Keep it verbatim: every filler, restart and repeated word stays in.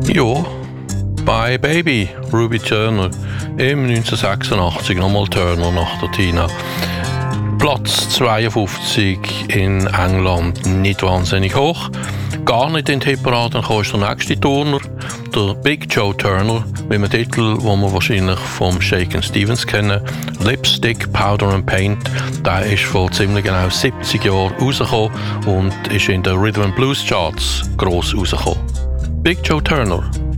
Ja, bei Baby, Ruby Turner, im neunzehnhundertsechsundachtzig nochmal Turner nach der Tina. Platz zweiundfünfzig in England, nicht wahnsinnig hoch. Gar nicht in die Hitparade kam ist der nächste Turner, der Big Joe Turner, mit einem Titel, den wir wahrscheinlich vom Shakin' Stevens kennen. Lipstick, Powder and Paint. Der ist vor ziemlich genau siebzig Jahren rausgekommen und ist in den Rhythm and Blues Charts gross rausgekommen. Big Joe Turner.